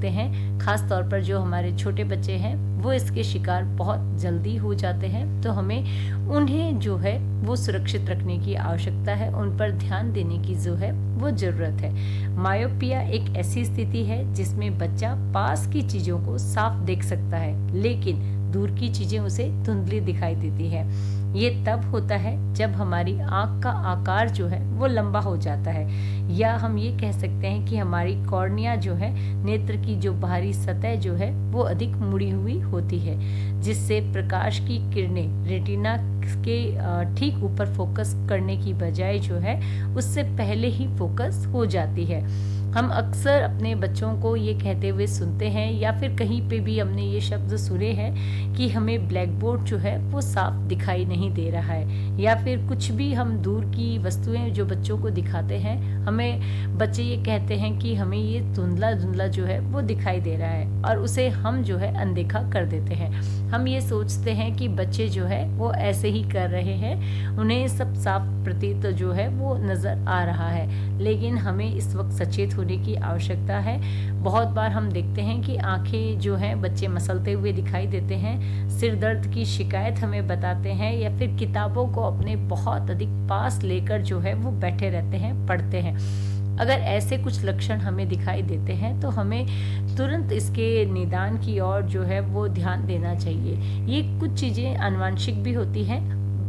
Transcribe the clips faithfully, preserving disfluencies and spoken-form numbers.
देखते हैं, खास तौर पर जो हमारे छोटे बच्चे हैं वो इसके शिकार बहुत जल्दी हो जाते हैं। तो हमें उन्हें जो है वो सुरक्षित रखने की आवश्यकता है, उन पर ध्यान देने की जो है वो ज़रूरत है। मायोपिया एक ऐसी स्थिति है जिसमें बच्चा पास की चीज़ों को साफ देख सकता है, लेकिन दूर की चीज़ें उसे धुंधली दिखाई देती है। ये तब होता है जब हमारी आँख का आकार जो है वो लंबा हो जाता है, या हम ये कह सकते हैं कि हमारी कॉर्निया जो है, नेत्र की जो बाहरी सतह जो है वो अधिक मुड़ी हुई होती है, जिससे प्रकाश की किरणें रेटिना के ठीक ऊपर फोकस करने की बजाय जो है उससे पहले ही फोकस हो जाती है। हम अक्सर अपने बच्चों को ये कहते हुए सुनते हैं, या फिर कहीं पे भी हमने ये शब्द सुने हैं कि हमें ब्लैक बोर्ड जो है वो साफ दिखाई नहीं दे रहा है, या फिर कुछ भी हम दूर की वस्तुएं जो बच्चों को दिखाते हैं, हमें बच्चे ये कहते हैं कि हमें ये धुंधला धुंधला जो है वो दिखाई दे रहा है, और उसे हम जो है अनदेखा कर देते हैं। हम ये सोचते हैं कि बच्चे जो है वो ऐसे ही कर रहे हैं, उन्हें सब साफ प्रतीत जो है वो नज़र आ रहा है, लेकिन हमें इस वक्त सचेत होने की आवश्यकता है। बहुत बार हम देखते हैं कि आंखें जो हैं बच्चे मसलते हुए दिखाई देते हैं, सिर दर्द की शिकायत हमें बताते हैं, या फिर किताबों को अपने बहुत अधिक पास लेकर जो है वो बैठे रहते हैं, पढ़ते हैं। अगर ऐसे कुछ लक्षण हमें दिखाई देते हैं तो हमें तुरंत इसके निदान की ओर जो है वो ध्यान देना चाहिए। ये कुछ चीज़ें आनुवंशिक भी होती हैं,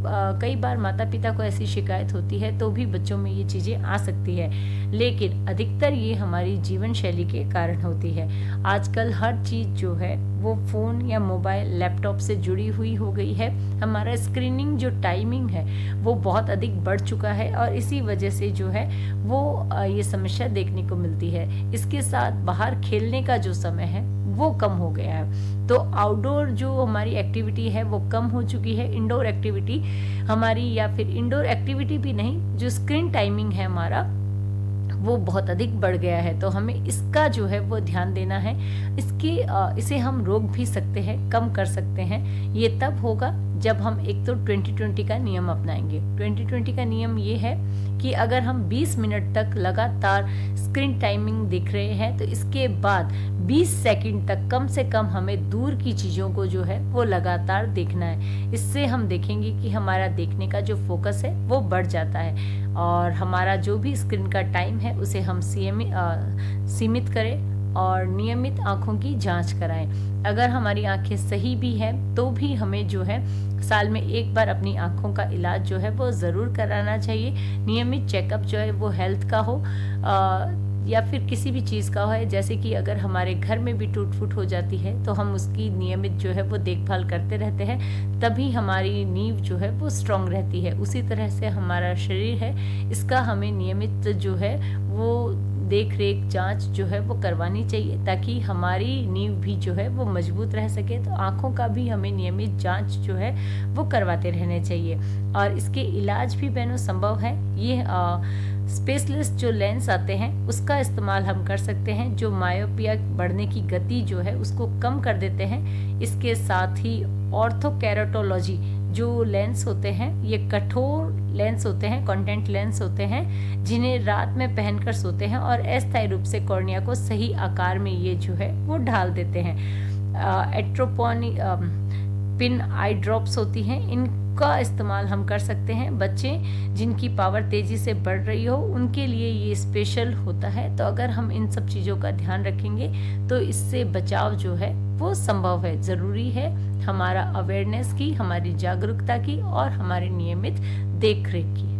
कई बार माता पिता को ऐसी शिकायत होती है तो भी बच्चों में ये चीज़ें आ सकती है, लेकिन अधिकतर ये हमारी जीवन शैली के कारण होती है। आजकल हर चीज़ जो है वो फ़ोन या मोबाइल लैपटॉप से जुड़ी हुई हो गई है। हमारा स्क्रीनिंग जो टाइमिंग है वो बहुत अधिक बढ़ चुका है, और इसी वजह से जो है वो ये समस्या देखने को मिलती है। इसके साथ बाहर खेलने का जो समय है वो कम हो गया है, तो आउटडोर जो हमारी एक्टिविटी है वो कम हो चुकी है। इंडोर एक्टिविटी हमारी, या फिर इंडोर एक्टिविटी भी नहीं, जो स्क्रीन टाइमिंग है हमारा वो बहुत अधिक बढ़ गया है। तो हमें इसका जो है वो ध्यान देना है। इसके इसे हम रोक भी सकते हैं, कम कर सकते हैं। ये तब होगा जब हम एक तो ट्वेंटी ट्वेंटी का नियम अपनाएंगे। ट्वेंटी ट्वेंटी का नियम ये है कि अगर हम बीस मिनट तक लगातार स्क्रीन टाइमिंग देख रहे हैं तो इसके बाद बीस सेकंड तक कम से कम हमें दूर की चीज़ों को जो है वो लगातार देखना है। इससे हम देखेंगे कि हमारा देखने का जो फोकस है वो बढ़ जाता है, और हमारा जो भी स्क्रीन का टाइम है उसे हम सीमित करें और नियमित आँखों की जांच कराएं। अगर हमारी आँखें सही भी हैं तो भी हमें जो है साल में एक बार अपनी आँखों का इलाज जो है वो ज़रूर कराना चाहिए। नियमित चेकअप जो है वो हेल्थ का हो आ, या फिर किसी भी चीज़ का है, जैसे कि अगर हमारे घर में भी टूट फूट हो जाती है तो हम उसकी नियमित जो है वो देखभाल करते रहते हैं, तभी हमारी नींव जो है वो स्ट्रांग रहती है। उसी तरह से हमारा शरीर है, इसका हमें नियमित जो है वो देख रेख जांच जो है वो करवानी चाहिए, ताकि हमारी नींव भी जो है वो मजबूत रह सके। तो आँखों का भी हमें नियमित जांच जो है वो करवाते रहने चाहिए, और इसके इलाज भी बहनों संभव है। ये स्पेशलिस्ट जो लेंस आते हैं उसका इस्तेमाल हम कर सकते हैं, जो मायोपिया बढ़ने की गति जो है उसको कम कर देते हैं। इसके साथ ही ऑर्थोकेराटोलॉजी जो लेंस होते हैं, ये कठोर लेंस होते हैं, कॉन्टेक्ट लेंस होते हैं, जिन्हें रात में पहनकर सोते हैं और अस्थायी रूप से कॉर्निया को सही आकार में ये जो है वो ढाल देते हैं। एट्रोपोनी पिन आई ड्रॉप्स होती हैं, इनका इस्तेमाल हम कर सकते हैं। बच्चे जिनकी पावर तेज़ी से बढ़ रही हो उनके लिए ये स्पेशल होता है। तो अगर हम इन सब चीज़ों का ध्यान रखेंगे तो इससे बचाव जो है वो संभव है। ज़रूरी है हमारा अवेयरनेस की, हमारी जागरूकता की और हमारे नियमित देख रेख की।